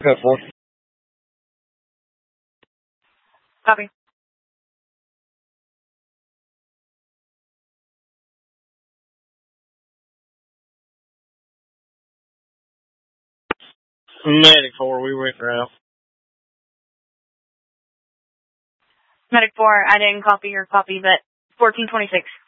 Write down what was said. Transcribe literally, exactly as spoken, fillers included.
Cut four. Copy. Medic four, we went route. Medic four, I didn't copy your copy, but fourteen twenty-six.